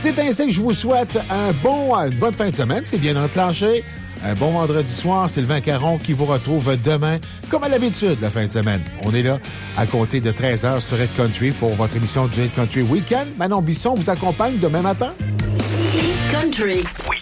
C'est ainsi que je vous souhaite une bonne fin de semaine. C'est bien enclenché. Un bon vendredi soir. Sylvain Caron qui vous retrouve demain, comme à l'habitude, la fin de semaine. On est là à compter de 13h sur Hit Country pour votre émission du Hit Country Weekend. Manon Bisson vous accompagne demain matin. Hit Country. Oui.